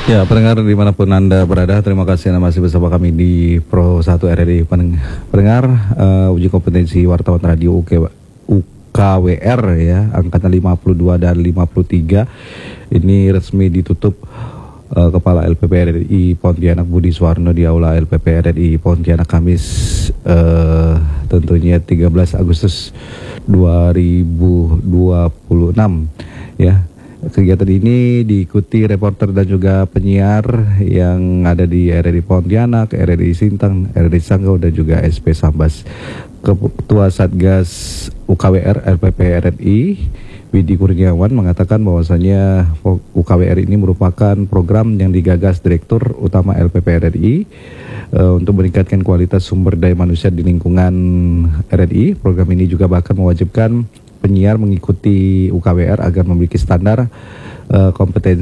Ya, pendengar dimanapun Anda berada, terima kasih Anda masih bersama kami di Pro 1 RRI. Pendengar, uji kompetensi wartawan radio UKWR ya, angkatan 52 dan 53 ini resmi ditutup. Kepala LPP RRI Pontianak Budi Suwarno di Aula LPP RRI Pontianak Kamis tentunya 13 Agustus 2026 ya. Kegiatan ini diikuti reporter dan juga penyiar yang ada di RRI Pontianak, RRI Sintang, RRI Sanggau dan juga SP Sambas. Ketua Satgas UKWR LPP RRI Widi Kurniawan mengatakan bahwasanya UKWR ini merupakan program yang digagas Direktur Utama LPP RRI untuk meningkatkan kualitas sumber daya manusia di lingkungan RRI. Program ini juga bahkan mewajibkan penyiar mengikuti UKWR agar memiliki standar kompetensi